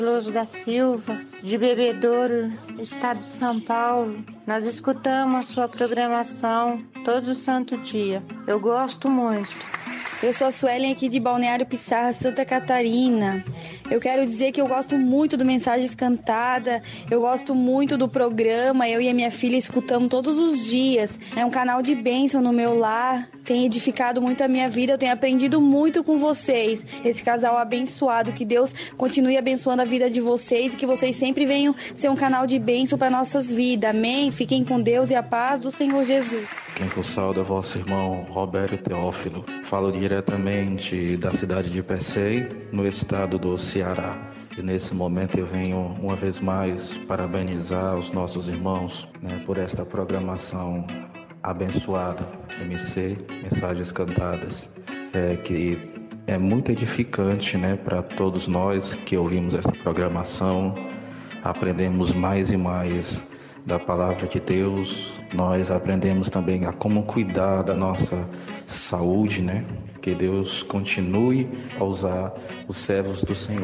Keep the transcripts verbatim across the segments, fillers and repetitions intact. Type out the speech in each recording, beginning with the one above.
Veloso da Silva, de Bebedouro, estado de São Paulo. Nós escutamos a sua programação todo santo dia. Eu gosto muito. Eu sou a Suelen aqui de Balneário Pissarra, Santa Catarina. Eu quero dizer que eu gosto muito do Mensagens Cantada, eu gosto muito do programa, eu e a minha filha escutamos todos os dias. É um canal de bênção no meu lar, tem edificado muito a minha vida, eu tenho aprendido muito com vocês. Esse casal abençoado, que Deus continue abençoando a vida de vocês e que vocês sempre venham ser um canal de bênção para nossas vidas. Amém? Fiquem com Deus e a paz do Senhor Jesus. Quem vos sauda é vosso irmão Roberto Teófilo. Falo diretamente da cidade de Pecém, no estado do Ceará. E nesse momento eu venho uma vez mais parabenizar os nossos irmãos, né, por esta programação abençoada, M C, Mensagens Cantadas, é, que é muito edificante, né, para todos nós que ouvimos esta programação. Aprendemos mais e mais da palavra de Deus, nós aprendemos também a como cuidar da nossa saúde, né? Que Deus continue a usar os servos do Senhor.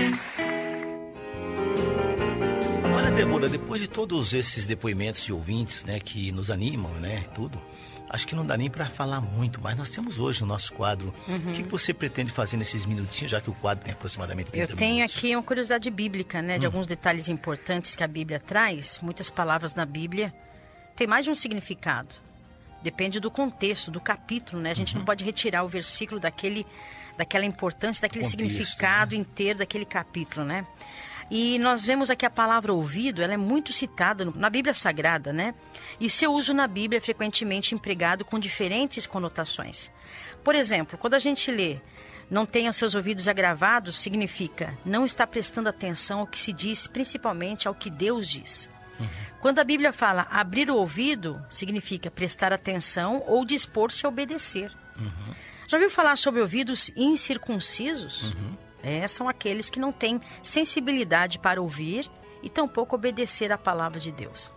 Olha, Débora, depois de todos esses depoimentos de ouvintes, né, que nos animam, né, tudo, acho que não dá nem para falar muito, mas nós temos hoje no nosso quadro. Uhum. O que você pretende fazer nesses minutinhos, já que o quadro tem aproximadamente trinta Eu tenho minutos? Aqui uma curiosidade bíblica, né, de hum. alguns detalhes importantes que a Bíblia traz. Muitas palavras na Bíblia têm mais de um significado. Depende do contexto, do capítulo, né? A gente uhum. não pode retirar o versículo daquele, daquela importância, daquele contexto, significado, né, inteiro daquele capítulo, né? E nós vemos aqui a palavra ouvido, ela é muito citada na Bíblia Sagrada, né? E seu uso na Bíblia é frequentemente empregado com diferentes conotações. Por exemplo, quando a gente lê "não tenha seus ouvidos agravados", significa não está prestando atenção ao que se diz, principalmente ao que Deus diz. Uhum. Quando a Bíblia fala abrir o ouvido, significa prestar atenção ou dispor-se a obedecer. Uhum. Já ouviu falar sobre ouvidos incircuncisos? Uhum. É, são aqueles que não têm sensibilidade para ouvir e tampouco obedecer à palavra de Deus.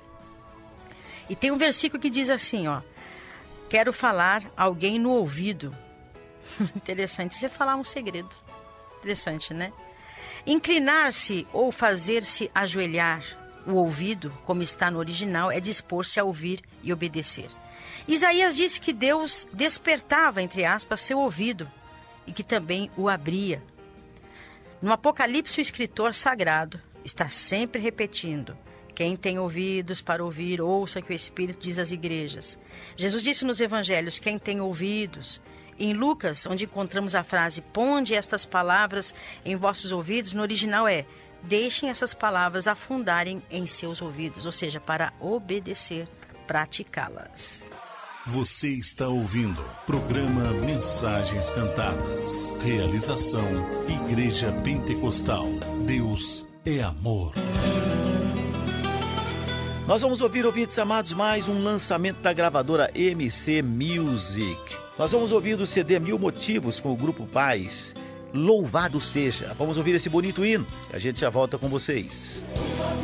E tem um versículo que diz assim, ó: quero falar alguém no ouvido. Interessante, você falar um segredo. Interessante, né? Inclinar-se ou fazer-se ajoelhar. O ouvido, como está no original, é dispor-se a ouvir e obedecer. Isaías disse que Deus despertava, entre aspas, seu ouvido e que também o abria. No Apocalipse, o escritor sagrado está sempre repetindo: quem tem ouvidos para ouvir, ouça que o Espírito diz às igrejas. Jesus disse nos evangelhos: quem tem ouvidos. Em Lucas, onde encontramos a frase "ponde estas palavras em vossos ouvidos", no original é: deixem essas palavras afundarem em seus ouvidos, ou seja, para obedecer, praticá-las. Você está ouvindo programa Mensagens Cantadas. Realização Igreja Pentecostal. Deus é amor. Nós vamos ouvir, ouvintes amados, mais um lançamento da gravadora M C Music. Nós vamos ouvir do C D Mil Motivos com o Grupo Paz. Louvado seja. Vamos ouvir esse bonito hino e a gente já volta com vocês.